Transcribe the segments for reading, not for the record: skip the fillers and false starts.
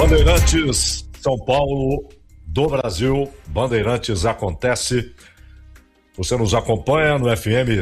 Bandeirantes, São Paulo, do Brasil, Bandeirantes acontece. Você nos acompanha no FM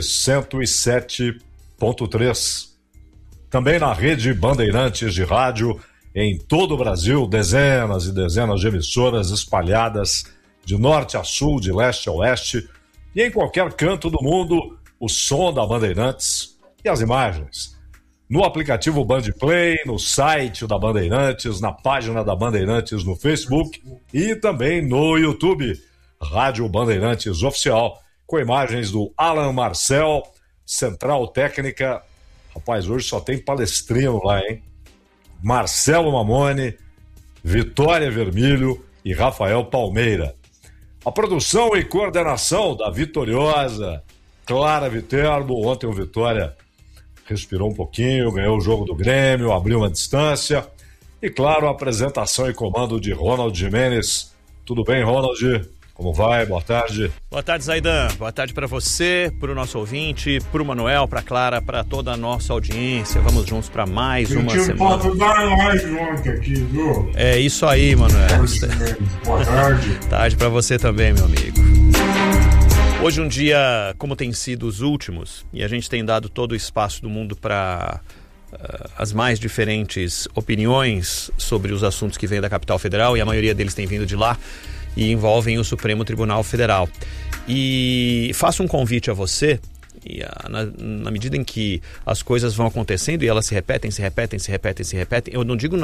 107.3. Também na rede Bandeirantes de rádio, em todo o Brasil, dezenas e dezenas de emissoras espalhadas de norte a sul, de leste a oeste, e em qualquer canto do mundo, o som da Bandeirantes e as imagens. No aplicativo Bandplay, no site da Bandeirantes, na página da Bandeirantes no Facebook e também no YouTube, Rádio Bandeirantes Oficial, com imagens do Alan Marcel, Central Técnica. Rapaz, hoje só tem palestrino lá, hein? Marcelo Mamone, Vitória Vermilho e Rafael Palmeira. A produção e coordenação da vitoriosa Clara Viterbo. Ontem o Vitória respirou um pouquinho, ganhou o jogo do Grêmio, abriu uma distância. E claro, a apresentação e comando de Ronald Jimenez. Tudo bem, Ronald? Como vai? Boa tarde. Boa tarde, Zaidan. Boa tarde para você, para o nosso ouvinte, para o Manuel, para a Clara, para toda a nossa audiência. Vamos juntos para mais uma semana. Eu dar live ontem aqui, viu? É isso aí, Manuel. Boa tarde. Tarde para você também, meu amigo. Hoje um dia, como tem sido os últimos, e a gente tem dado todo o espaço do mundo para as mais diferentes opiniões sobre os assuntos que vêm da capital federal, e a maioria deles tem vindo de lá, e envolvem o Supremo Tribunal Federal. E faço um convite a você, e na medida em que as coisas vão acontecendo e elas se repetem, eu não digo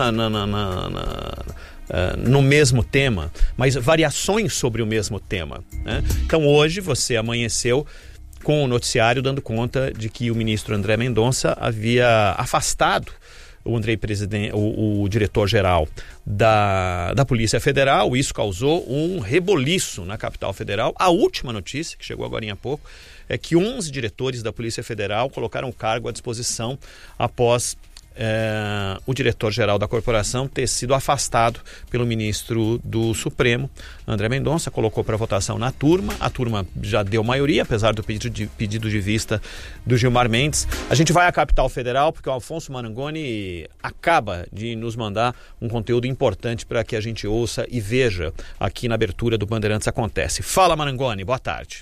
no mesmo tema, mas variações sobre o mesmo tema, né? Então hoje você amanheceu com o noticiário dando conta de que o ministro André Mendonça havia afastado o diretor-geral da Polícia Federal. Isso causou um reboliço na capital federal. A última notícia, que chegou agora há pouco, é que 11 diretores da Polícia Federal colocaram o cargo à disposição após o diretor-geral da corporação ter sido afastado pelo ministro do Supremo, André Mendonça. Colocou para votação na turma. A turma já deu maioria, apesar do pedido de vista do Gilmar Mendes. A gente vai à capital federal porque o Alfonso Marangoni acaba de nos mandar um conteúdo importante para que a gente ouça e veja aqui na abertura do Bandeirantes Acontece. Fala, Marangoni, boa tarde.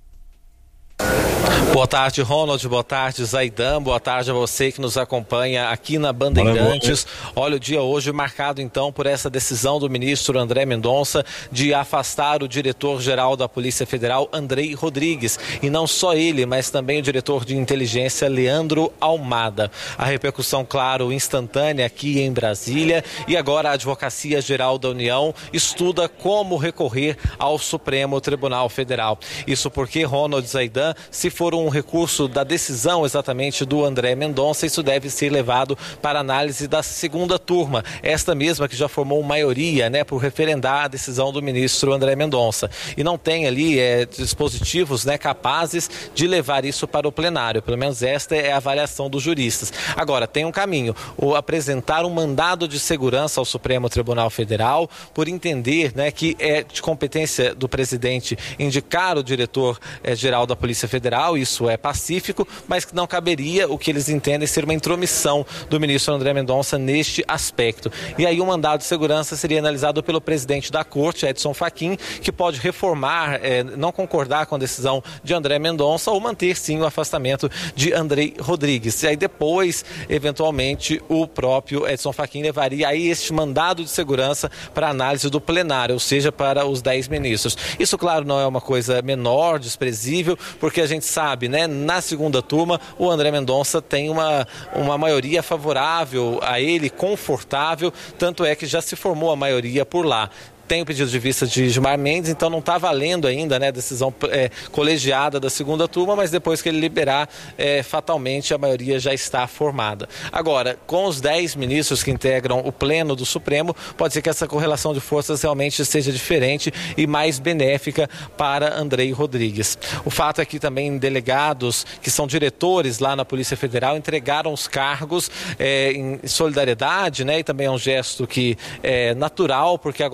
Boa tarde, Ronald, boa tarde, Zaidan, boa tarde a você que nos acompanha aqui na Bandeirantes. Olha, o dia hoje marcado então por essa decisão do ministro André Mendonça de afastar o diretor-geral da Polícia Federal, Andrei Rodrigues, e não só ele, mas também o diretor de inteligência, Leandro Almada. A repercussão, claro, instantânea aqui em Brasília, e agora a Advocacia Geral da União estuda como recorrer ao Supremo Tribunal Federal. Isso porque, Ronald, Zaidan, se for um recurso da decisão exatamente do André Mendonça, isso deve ser levado para análise da segunda turma, esta mesma que já formou maioria, né, por referendar a decisão do ministro André Mendonça. E não tem ali dispositivos, né, capazes de levar isso para o plenário. Pelo menos esta é a avaliação dos juristas. Agora, tem um caminho: apresentar um mandado de segurança ao Supremo Tribunal Federal, por entender, né, que é de competência do presidente indicar o diretor-geral da Polícia Federal. Isso é pacífico, mas que não caberia o que eles entendem ser uma intromissão do ministro André Mendonça neste aspecto. E aí o mandado de segurança seria analisado pelo presidente da Corte, Edson Fachin, que pode reformar, não concordar com a decisão de André Mendonça ou manter sim o afastamento de Andrei Rodrigues. E aí depois, eventualmente, o próprio Edson Fachin levaria aí este mandado de segurança para análise do plenário, ou seja, para os 10 ministros. Isso, claro, não é uma coisa menor, desprezível, porque a gente sabe, né, na segunda turma o André Mendonça tem uma maioria favorável a ele, confortável, tanto é que já se formou a maioria por lá. Tem o pedido de vista de Gilmar Mendes, então não está valendo ainda, né, a decisão colegiada da segunda turma, mas depois que ele liberar, fatalmente a maioria já está formada. Agora, com os 10 ministros que integram o pleno do Supremo, pode ser que essa correlação de forças realmente seja diferente e mais benéfica para Andrei Rodrigues. O fato é que também delegados que são diretores lá na Polícia Federal entregaram os cargos em solidariedade, né, e também é um gesto que é natural, porque agora assume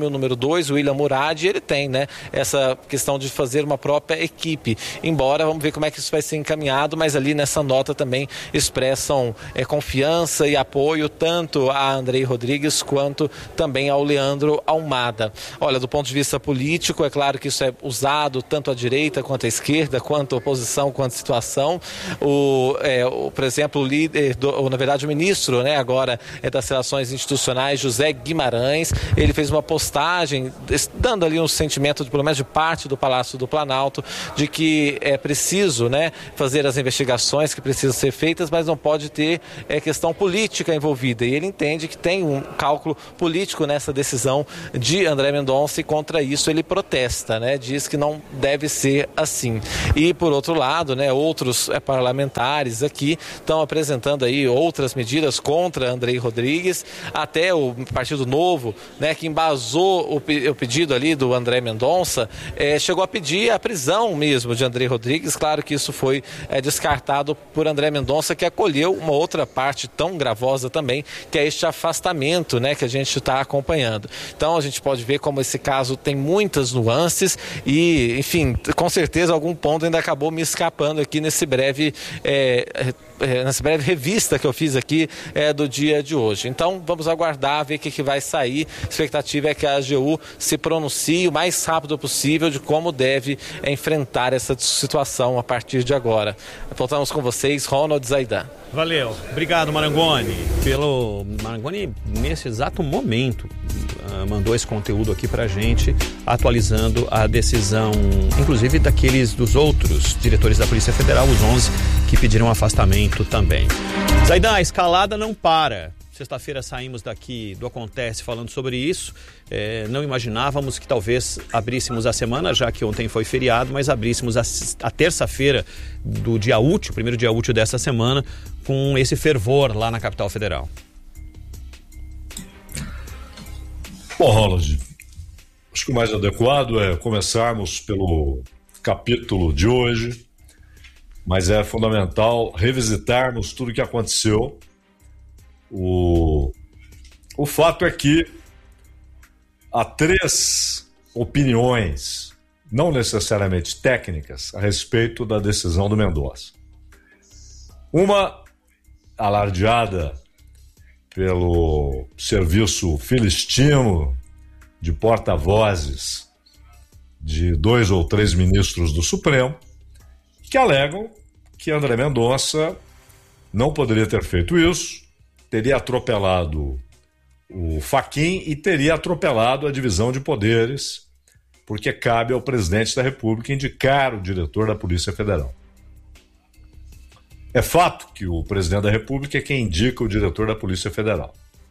assume o número 2, o William Murad, e ele tem, né, essa questão de fazer uma própria equipe. Embora, vamos ver como é que isso vai ser encaminhado, mas ali nessa nota também expressam confiança e apoio tanto a Andrei Rodrigues quanto também ao Leandro Almada. Olha, do ponto de vista político, é claro que isso é usado tanto à direita quanto à esquerda, quanto à oposição, quanto à situação. Por exemplo, o líder, na verdade o ministro, né, agora das Relações Institucionais, José Guimarães, ele fez uma postagem dando ali um sentimento, pelo menos de parte do Palácio do Planalto, de que é preciso, né, fazer as investigações que precisam ser feitas, mas não pode ter questão política envolvida. E ele entende que tem um cálculo político nessa decisão de André Mendonça e contra isso ele protesta, né, diz que não deve ser assim. E por outro lado, né, outros parlamentares aqui estão apresentando aí outras medidas contra Andrei Rodrigues, até o Partido Novo, né, que embasou o pedido ali do André Mendonça, chegou a pedir a prisão mesmo de Andrei Rodrigues. Claro que isso foi descartado por André Mendonça, que acolheu uma outra parte tão gravosa também, que é este afastamento, né, que a gente está acompanhando. Então a gente pode ver como esse caso tem muitas nuances e, enfim, com certeza algum ponto ainda acabou me escapando aqui nessa breve revista que eu fiz aqui do dia de hoje. Então vamos aguardar, ver o que vai sair. A expectativa é que a AGU se pronuncie o mais rápido possível de como deve enfrentar essa situação a partir de agora. Voltamos com vocês, Ronald Zaidan. Valeu. Obrigado, Marangoni. Marangoni, nesse exato momento, mandou esse conteúdo aqui pra gente, atualizando a decisão, inclusive dos outros diretores da Polícia Federal, os 11 que pediram afastamento também. Zaidan, a escalada não para. Sexta-feira saímos daqui do Acontece falando sobre isso. Não imaginávamos que talvez abríssemos a semana, já que ontem foi feriado, mas abríssemos a terça-feira do dia útil, primeiro dia útil dessa semana, com esse fervor lá na capital federal. Bom, Ronald, acho que o mais adequado é começarmos pelo capítulo de hoje, mas é fundamental revisitarmos tudo o que aconteceu. O fato é que há 3 opiniões, não necessariamente técnicas, a respeito da decisão do Mendonça. Uma alardeada pelo serviço filistino de porta-vozes de 2 ou 3 ministros do Supremo, que alegam que André Mendonça não poderia ter feito isso, teria atropelado o Fachin e teria atropelado a divisão de poderes, porque cabe ao presidente da República indicar o diretor da Polícia Federal. É fato que o presidente da República é quem indica o diretor da Polícia Federal.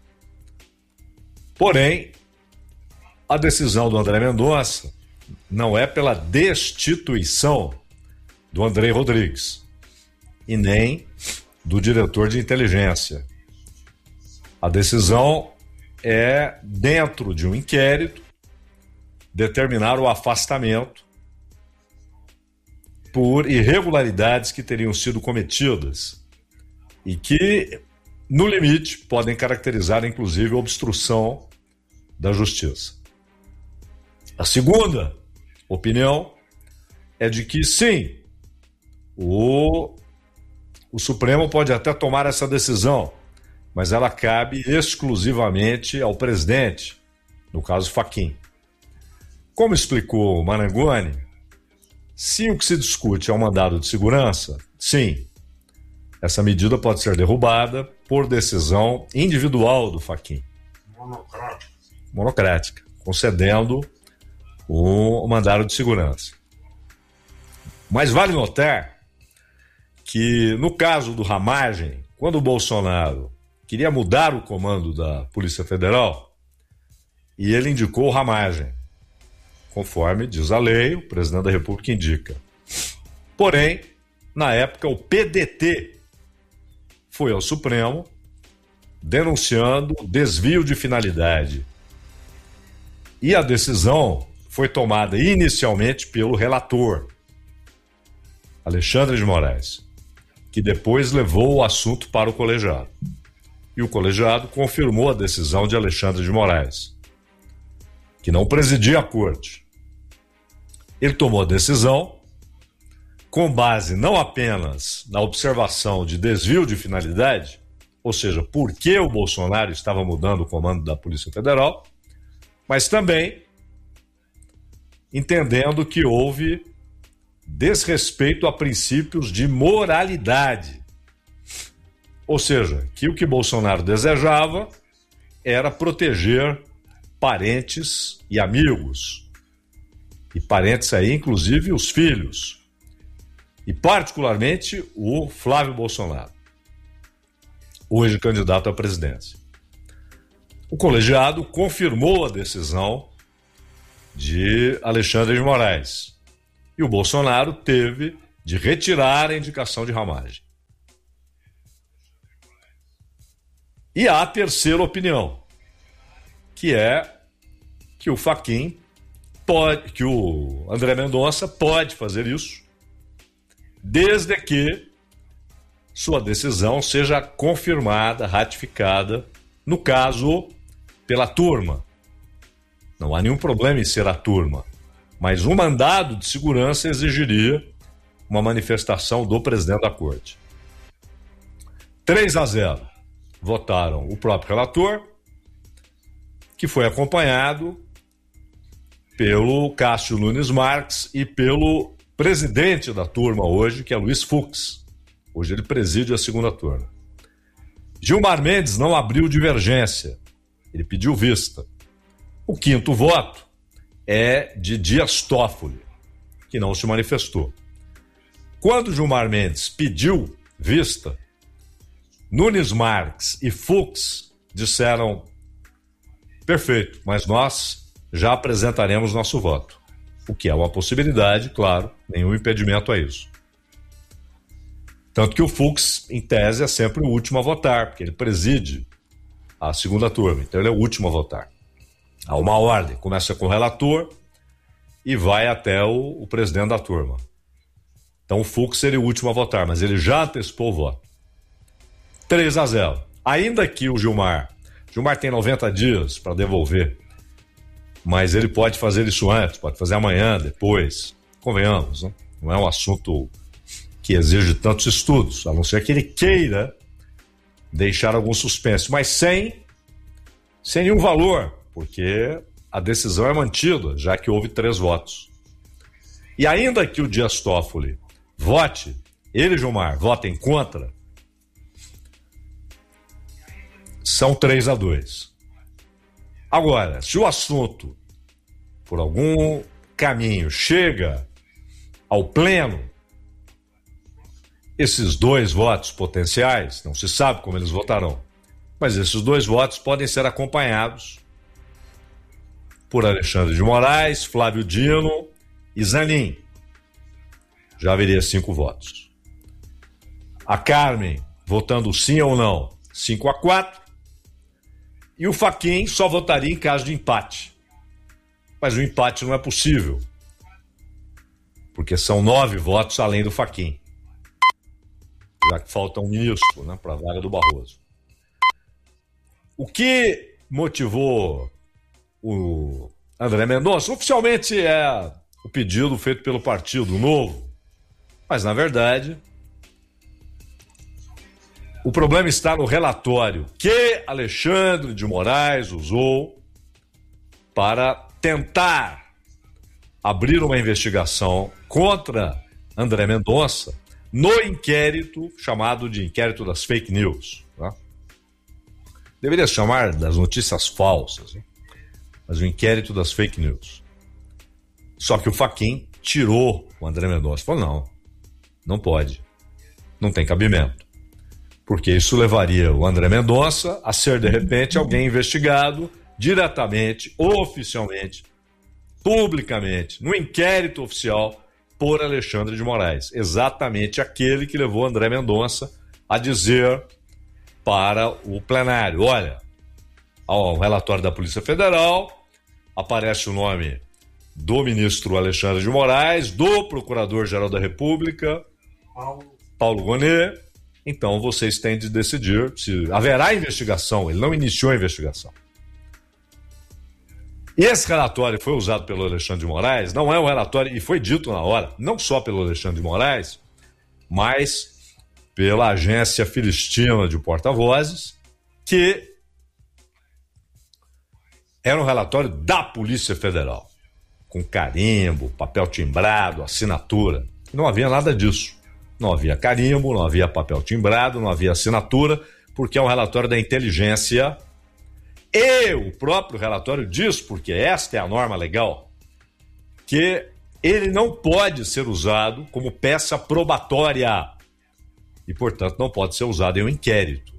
Porém, a decisão do André Mendonça não é pela destituição do Andrei Rodrigues e nem do diretor de inteligência. A decisão é, dentro de um inquérito, determinar o afastamento por irregularidades que teriam sido cometidas e que, no limite, podem caracterizar, inclusive, obstrução da justiça. A segunda opinião é de que, sim, o Supremo pode até tomar essa decisão, mas ela cabe exclusivamente ao presidente, no caso Fachin. Como explicou o Marangoni, se o que se discute é um mandado de segurança, sim, essa medida pode ser derrubada por decisão individual do Fachin. Monocrática, concedendo o mandado de segurança. Mas vale notar que, no caso do Ramagem, quando o Bolsonaro queria mudar o comando da Polícia Federal, e ele indicou o Ramagem, conforme diz a lei, o presidente da República indica. Porém, na época, o PDT foi ao Supremo denunciando desvio de finalidade. E a decisão foi tomada inicialmente pelo relator, Alexandre de Moraes, que depois levou o assunto para o colegiado. E o colegiado confirmou a decisão de Alexandre de Moraes. que não presidia a corte. Ele tomou a decisão com base não apenas na observação de desvio de finalidade, ou seja, por que o Bolsonaro estava mudando o comando da Polícia Federal, mas também entendendo que houve desrespeito a princípios de moralidade. Ou seja, que o que Bolsonaro desejava era proteger parentes e amigos. E parentes aí, inclusive, os filhos. E particularmente o Flávio Bolsonaro, hoje candidato à presidência. O colegiado confirmou a decisão de Alexandre de Moraes. E o Bolsonaro teve de retirar a indicação de Ramagem. E há a terceira opinião, que é que o Fachin pode, que o André Mendonça pode fazer isso, desde que sua decisão seja confirmada, ratificada, no caso, pela turma. Não há nenhum problema em ser a turma, mas um mandado de segurança exigiria uma manifestação do presidente da corte. 3-0 votaram o próprio relator, que foi acompanhado pelo Cássio Nunes Marques e pelo presidente da turma hoje, que é Luiz Fux. Hoje ele preside a segunda turma. Gilmar Mendes não abriu divergência, ele pediu vista. O quinto voto é de Dias Toffoli, que não se manifestou. Quando Gilmar Mendes pediu vista, Nunes Marques e Fux disseram: perfeito, mas nós já apresentaremos nosso voto. O que é uma possibilidade, claro, nenhum impedimento a isso. Tanto que o Fux, em tese, é sempre o último a votar, porque ele preside a segunda turma, então ele é o último a votar. Há uma ordem, começa com o relator e vai até o presidente da turma. Então o Fux seria o último a votar, mas ele já antecipou o voto. 3-0. Ainda que o Gilmar tem 90 dias para devolver, mas ele pode fazer isso antes, pode fazer amanhã, depois. Convenhamos, né? Não é um assunto que exige tantos estudos, a não ser que ele queira deixar algum suspense, mas sem nenhum valor, porque a decisão é mantida, já que houve 3 votos. E ainda que o Dias Toffoli vote, ele, Gilmar, votem contra, são 3-2. Agora, se o assunto, por algum caminho, chega ao pleno, esses 2 votos potenciais, não se sabe como eles votarão, mas esses 2 votos podem ser acompanhados por Alexandre de Moraes, Flávio Dino e Zanin. Já haveria 5 votos. A Carmen votando sim ou não, 5-4. E o Fachin só votaria em caso de empate. Mas o empate não é possível, porque são 9 votos além do Fachin, já que falta um ministro, né, para a vaga do Barroso. O que motivou o André Mendonça? Oficialmente é o pedido feito pelo Partido Novo, mas na verdade o problema está no relatório que Alexandre de Moraes usou para tentar abrir uma investigação contra André Mendonça no inquérito chamado de inquérito das fake news. Né? Deveria se chamar das notícias falsas, né? Mas o inquérito das fake news. Só que o Fachin tirou o André Mendonça. Falou, não pode, não tem cabimento. Porque isso levaria o André Mendonça a ser, de repente, alguém investigado diretamente, oficialmente, publicamente, no inquérito oficial por Alexandre de Moraes. Exatamente aquele que levou André Mendonça a dizer para o plenário: olha, ao relatório da Polícia Federal aparece o nome do ministro Alexandre de Moraes, do Procurador-Geral da República, Paulo Gonet. Então vocês têm de decidir se haverá investigação. Ele não iniciou a investigação. Esse relatório foi usado pelo Alexandre de Moraes, não é um relatório, e foi dito na hora, não só pelo Alexandre de Moraes, mas pela agência filistina de porta-vozes, que era um relatório da Polícia Federal, com carimbo, papel timbrado, assinatura. Não havia nada disso. Não havia carimbo, não havia papel timbrado, não havia assinatura, porque é um relatório da inteligência. E o próprio relatório diz, porque esta é a norma legal, que ele não pode ser usado como peça probatória e, portanto, não pode ser usado em um inquérito.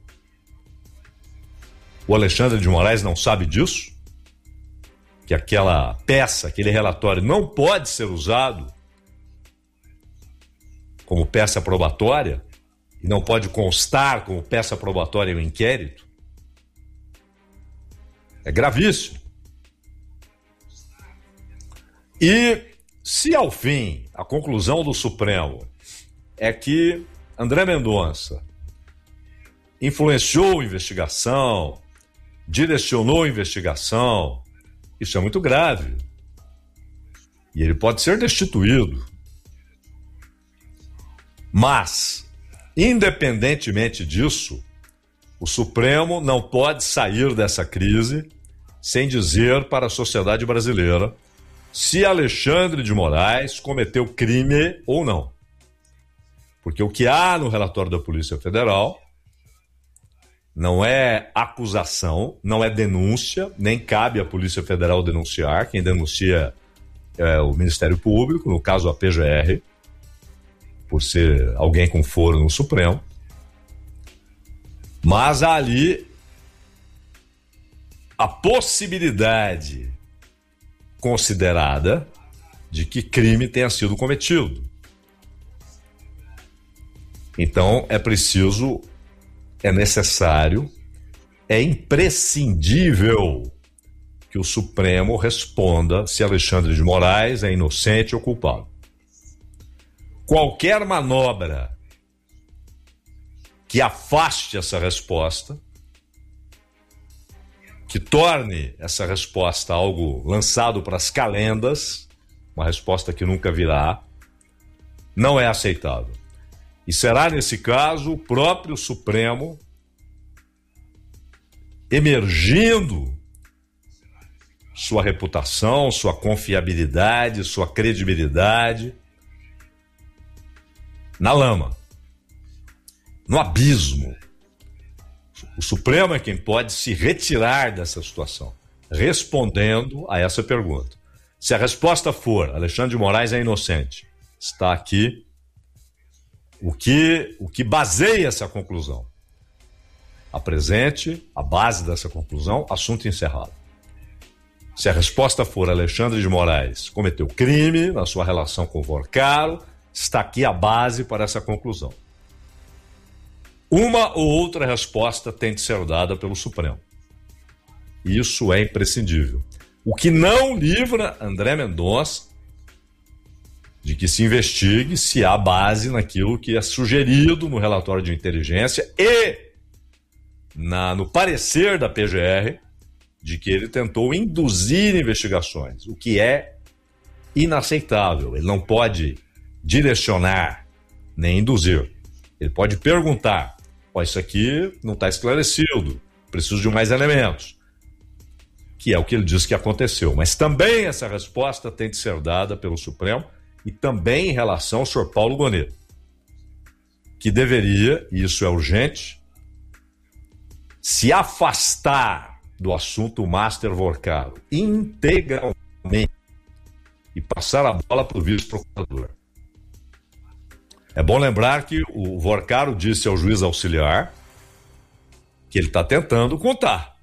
O Alexandre de Moraes não sabe disso? Que aquela peça, aquele relatório não pode ser usado como peça probatória e não pode constar como peça probatória em um inquérito? É gravíssimo. E se ao fim a conclusão do Supremo é que André Mendonça influenciou a investigação, direcionou a investigação, isso é muito grave. E ele pode ser destituído. Mas, independentemente disso, o Supremo não pode sair dessa crise sem dizer para a sociedade brasileira se Alexandre de Moraes cometeu crime ou não. Porque o que há no relatório da Polícia Federal não é acusação, não é denúncia, nem cabe à Polícia Federal denunciar. Quem denuncia é o Ministério Público, no caso a PGR, por ser alguém com foro no Supremo. Mas há ali a possibilidade considerada de que crime tenha sido cometido. Então é preciso, é necessário, é imprescindível que o Supremo responda se Alexandre de Moraes é inocente ou culpado. Qualquer manobra que afaste essa resposta, que torne essa resposta algo lançado para as calendas, uma resposta que nunca virá, não é aceitável. E será, nesse caso, o próprio Supremo emergindo sua reputação, sua confiabilidade, sua credibilidade na lama, no abismo. O Supremo é quem pode se retirar dessa situação, respondendo a essa pergunta. Se a resposta for Alexandre de Moraes é inocente, está aqui o que baseia essa conclusão. Apresente a base dessa conclusão, assunto encerrado. Se a resposta for Alexandre de Moraes cometeu crime na sua relação com o Vorcaro, está aqui a base para essa conclusão. Uma ou outra resposta tem de ser dada pelo Supremo. Isso é imprescindível. O que não livra André Mendonça de que se investigue se há base naquilo que é sugerido no relatório de inteligência e no parecer da PGR de que ele tentou induzir investigações, o que é inaceitável. Ele não pode direcionar nem induzir. Ele pode perguntar: isso aqui não está esclarecido, preciso de mais elementos, que é o que ele diz que aconteceu. Mas também essa resposta tem de ser dada pelo Supremo e também em relação ao senhor Paulo Gonet, que deveria, e isso é urgente, se afastar do assunto Master Vorcaro integralmente e passar a bola para o vice-procurador. É bom lembrar que o Vorcaro disse ao juiz auxiliar que ele está tentando contar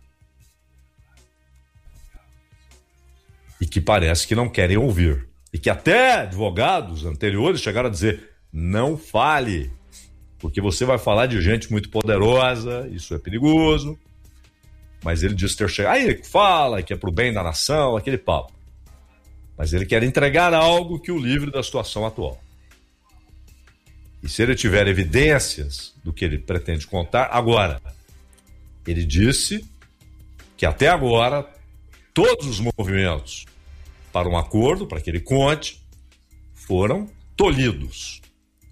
e que parece que não querem ouvir. E que até advogados anteriores chegaram a dizer: não fale, porque você vai falar de gente muito poderosa, isso é perigoso. Mas ele disse ter chegado. Aí ele fala que é pro bem da nação, aquele papo. Mas ele quer entregar algo que o livre da situação atual. E se ele tiver evidências do que ele pretende contar, agora, ele disse que até agora todos os movimentos para um acordo, para que ele conte, foram tolhidos,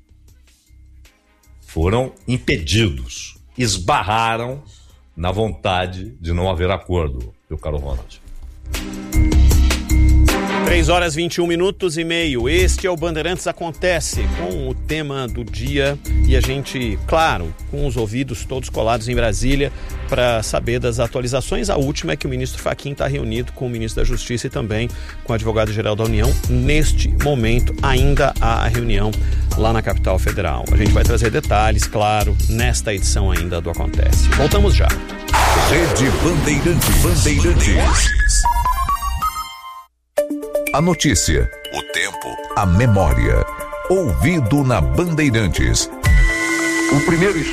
foram impedidos, esbarraram na vontade de não haver acordo, meu caro Ronald. 3h21 Este é o Bandeirantes Acontece, com o tema do dia e a gente, claro, com os ouvidos todos colados em Brasília para saber das atualizações. A última é que o ministro Fachin está reunido com o ministro da Justiça e também com o advogado-geral da União. Neste momento, ainda há a reunião lá na capital federal. A gente vai trazer detalhes, claro, nesta edição ainda do Acontece. Voltamos já. Rede Bandeirantes. A notícia, o tempo, a memória. Ouvido na Bandeirantes. O primeiro